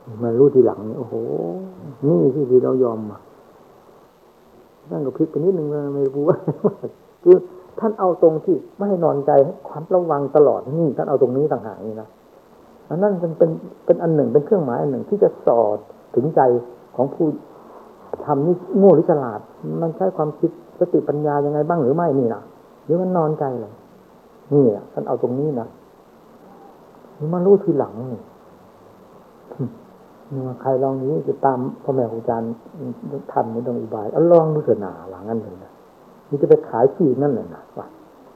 มารู้ทีหลังเนี่ยโอ้โหนี่ที่เรายอมมาท่านก็พลิกไปนิดนึงไม่รู้ว่าคือท่านเอาตรงที่ไม่ให้นอนใจความระวังตลอดนี่ท่านเอาตรงนี้ต่างหากนี่นะอันนั้นเป็นอันหนึ่งเป็นเครื่องหมายอันหนึ่งที่จะสอดถึงใจของผู้ทำนี่โง่หรือฉลาดมันใช้ความคิดสติปัญญายังไงบ้างหรือไม่นี่นะหรือมันนอนใจเลยนี่ท่านเอาตรงนี้นะมารู้ทีหลังนี่ใครลองนี้จะตามพ่อแม่ครูอาจารย์ท่านไม่ต้องอุบายเอาลองดูเถอะหนาหลังนั้นเลยนะนี่จะไปขายที่นั่นเลยนะว่า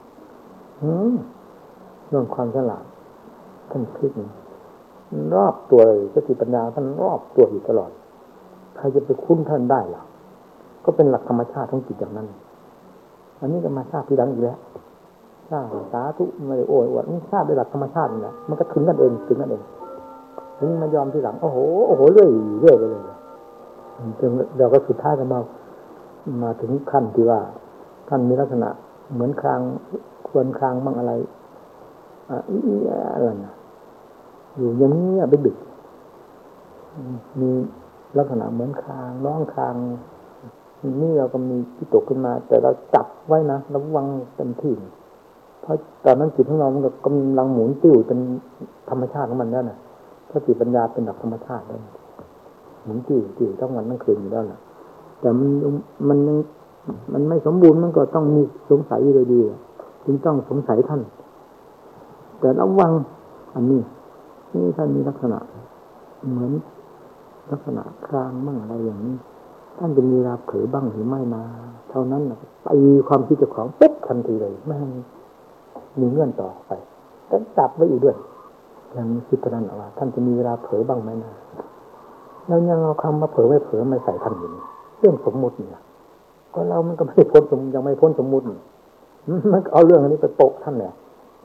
เรื่องความฉลาดท่านคิดรอบตัวเลยสติปัญญาท่านรอบตัวอยู่ตลอดใครจะไปคุ้นท่านได้หรอก็เป็นหลักธรรมชาติของจิตอย่างนั้นอันนี้ก็มาทราบทีหลังอีกแล้วทราบสาธุไม่ได้โอ้ยอวดนี่ทราบด้วยหลักธรรมชาตินี่แหละมันก็ถึงกันเองนี่มายอมทีหลังโอ้โหเรื่อยไปเลยจนเราก็สุดท้ายก็มาถึงขั้นที่ว่าท่านมีลักษณะเหมือนคลางควรคลางบ้างอะไรอะไรนะอยู่อย่างนี้ไปดึกมีลักษณะเหมือนคลางร้องคลางนี่เราก็มีที่ตกขึ้นมาแต่เราจับไว้นะระวังเต็มที่เพราะตอนนั้นจิตของเรามันก็กำลังหมุนติ้วเป็นธรรมชาติของมันแล้วนะสติปัญญาเป็นหลักธรรมชาติแล้วหมุนติ้วทั้งวันทั้งคืนอยู่แล้วนะแต่มันไม่สมบูรณ์มันก็ต้องมีสงสัยอยู่ดีจึงต้องสงสัยท่านแต่ระวังอันนี้ท่านมีลักษณะเหมือนลักษณะคลางบ้างอะไรอย่างนี้ท่านจะมีราบเผลอบ้างหรือไม่นะเท่านั้นนะไปความคิดเจ้าของปุ๊บทันทีเลยไม่ให้มีเงื่อนต่อไปแต่จับไว้อยู่ด้วยอย่างนี้คิดประเด็นว่าท่านจะมีเวลาเผลอบ้างไหมนะแล้วยังเอาคำมาเผลอไม่เผลอมาใส่ท่านอยู่เรื่องสมมุติเนี่ยก็เรามันก็ไม่พ้นยังไม่พ้นสมมุติมันเอาเรื่องอันนี้ไปโปะท่านเนี่ย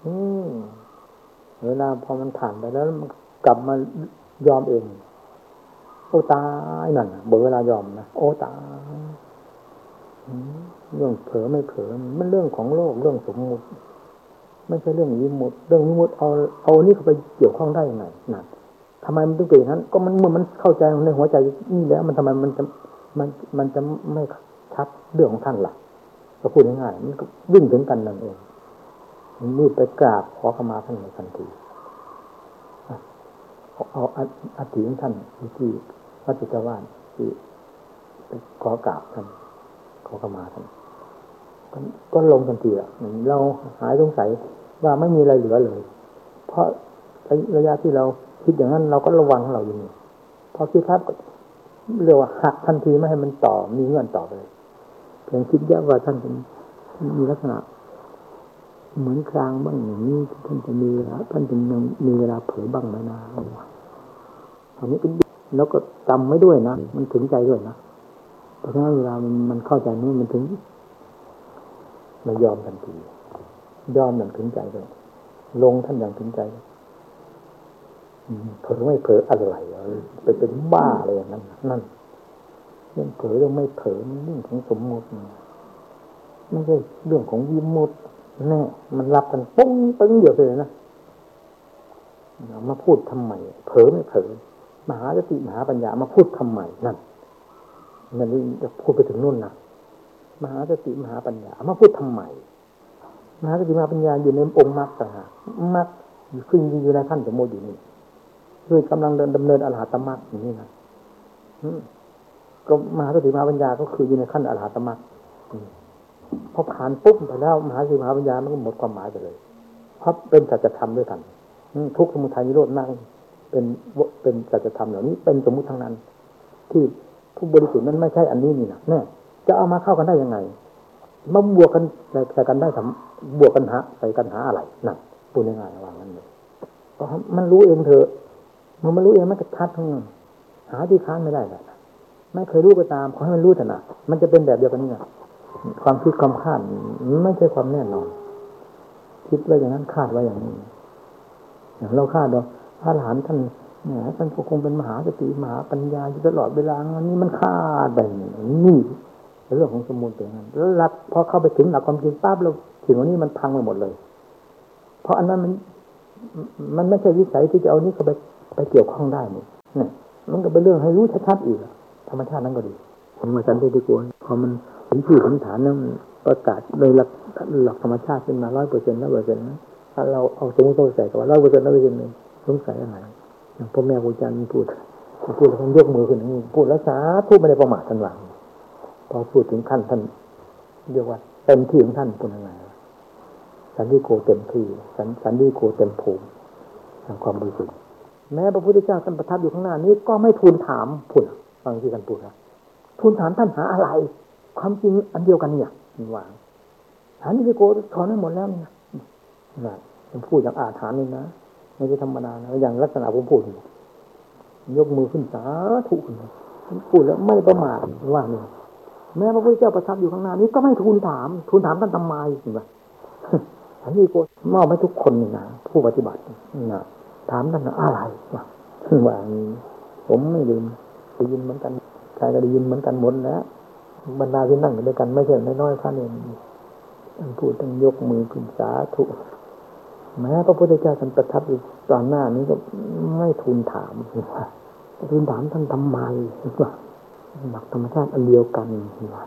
เวลาพอมันผ่านไปแล้วมันกลับมายอมเองโอ้ตายนั่นเบื่อเวลายอมนะโอ้ตายเรื่องเผลอไม่เผลอมันเรื่องของโลกเรื่องสมมุติไม่ใช่เรื่องวิมุตติเรื่องวิมุตติเอานี่เข้าไปเกี่ยวข้องได้ยังไงนั่นทำไมมันต้องเป็นอย่างนั้นก็มันเมื่อมันเข้าใจในหัวใจนี่แล้วมันทำไมมันจะไม่ชัดเรื่องของท่านล่ะก็พูดง่ายๆมันก็วิ่งถึงกันนั่นเองรีบไปกราบขอขมาท่านในทันทีเอาอธิของท่านที่วัดจิตรวาสที่ไปขอกราบท่านขอขมาท่านก็ลงทันทีอ่ะเราหายสงสัยว่าไม่มีอะไรเหลือเลยเพราะระยะที่เราคิดอย่างนั้นเราก็ระวังเราอยู่นี่พอคิดครับเรียกว่าหักทันทีไม่ให้มันต่อมีเงื่อนต่อไปเพียงคิดแยกว่าท่านมีลักษณะเหมือนคลางบ้างอย่างนี้ท่านจะมีท่านจะมีเวลาเผลอบ้างไหมนะตอนนี้ก็แล้วก็จำไม่ด้วยนะมันถึงใจด้วยนะเพราะฉะนั้นเวลามันเข้าใจนี่มันถึงไม่ยอมทันทียอมอย่างถึงใจเลยลงท่านอย่างถึงใจเผลอไม่เผลออะไรไปเป็นบ้าอะไรอย่างนั้นนั่นเรื่องเผลอเรื่องไม่เผลอเรื่องของสมมุติไม่ใช่เรื่องของวิมุตติแน่มันรับกันปุ้งตึ้งเดียวเลยนะมาพูดทำไมเผลอไม่เผลอมหาสติมหาปัญญามาพูดทำไมนั่นจะพูดไปถึงนู่นนะมหาสติมหาปัญญามาพูดทำไมมหาสติมหาปัญญาอยู่ในองค์มรรคต่างหากมรรคอยู่ขึ้นอยู่ในขั้นสมมติอยู่นี่คือกำลังดำเนินอรหัตมรรคอย่างนี้นะก็มหาสติมหาปัญญาก็คืออยู่ในขั้นอรหัตมรรคพอผ่านปุ๊บไปแล้วมหาสติมหาปัญญามันก็หมดความหมายไปเลยเพราะเป็นสัจธรรมด้วยกันทุกข์สมุทัยนิโรธมรรคเป็นสัจธรรมเหล่านี้เป็นสมมุติทั้งนั้นที่ผู้บริสุทธิ์นั้นไม่ใช่อันนี้นี่นะแน่จะเอามาเข้ากันได้ยังไงมาบวกกันใส่กันได้บวกกันหาใส่กันหาอะไรนั่นพูดง่ายๆว่างั้นเลยก็มันรู้เองเถอะมันรู้เองมันจะชัดทั้งหาที่ค้านไม่ได้แหละไม่เคยรู้ก็ตามขอให้มันรู้เถอะนะมันจะเป็นแบบเดียวกันนี่ไงความคิดความคาดไม่ใช่ความแน่นอนคิดไว้อย่างนั้นคาดไว้อย่างนี้อย่างเราคาดว่าพระอรหันต์ท่านท่านก็คงเป็นมหาสติมหาปัญญาอยู่ตลอดเวลาอันนี้มันคาดแบบนี้เรื่องของสมมุติอย่างนั้นแล้วหลักพอเข้าไปถึงหลักความจริงปั๊บเราถึงวันนี้มันพังไปหมดเลยเพราะอันนั้นมันไม่ใช่วิสัยที่จะเอานี้เข้าไปเกี่ยวข้องได้นี่มันก็เป็นเรื่องให้รู้ชัดๆอีกธรรมชาตินั้นก็ดีผมมาสันติโกพอมันถึงที่ถึงฐานนั้นประกาศโดยหลักธรรมชาติขึ้นมา 100% นะถ้าเราเอาสมมติใส่กับว่า 100% เลยสงสัยอะไรอย่างพ่อแม่ครูอาจารย์พูดแล้วท่านยกมือขึ้นพูดแล้วสาธุไม่ได้ประมาทท่านหลังพอพูดถึงขั้นท่านเรียกว่าเต็มที่ของท่านเป็นยังไงสันติโกเต็มที่สันติโกเต็มภูมิทางความบริสุทธิ์แม้พระพุทธเจ้าท่านประทับอยู่ข้างหน้านี้ก็ไม่ทูลถามพูดฟังที่ท่านพูดนะทูลถามท่านหาอะไรความจริงอันเดียวกันเนี่ยว่าสันติโกถอนให้หมดแล้วเนี่ยผมพูดอย่างอาถรรพ์นี่นะไม่ใช่ธรรมดานะอย่างลักษณะผมพูดยกมือขึ้นสาธุพูดแล้วไม่ประมาทว่านี่แม้พระพุทธเจ้าประทับอยู่ข้างหน้านี้ก็ไม่ทูลถามท่านทำไมเห็นไหมอันนี้ก็มอบให้ทุกคนนี่นะผู้ปฏิบัตินะถามท่านอะไรว่าผมไม่ลืมได้ยินเหมือนกันใครก็ได้ยินเหมือนกันหมดแล้วบรรดาที่นั่งอยู่ด้วยกันไม่ใช่น้อยๆท่านเองท่านพูดต้องยกมือขึ้นสาธุแม้พระพุทธเจ้าท่านประทับอยู่ตอนหน้านี้ก็ไม่ทูลถามว่าทูลถามท่านทำไมว่าหลักธรรมชาติอันเดียวกันว่า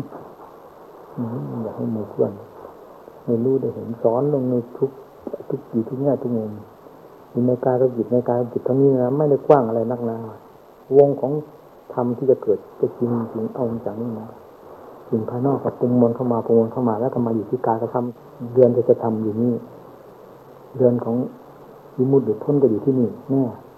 อยากให้หมู่เพื่อนให้รู้ได้เห็นสอนลงในทุกกี่ทุกแง่ทุกมุมในกายกับจิตทั้งนี้นะไม่ได้กว้างอะไรนักหนาวงของธรรมที่จะเกิดจะจริงเอาจากนี้นะสิ่งภายนอกกับปรุงมนเข้ามาแล้วก็มาอยู่ที่กายกับธรรมเดือนจะทำอยู่นี่เดือนของวิมุตติหลุดพ้นก็อยู่ที่นี่แน่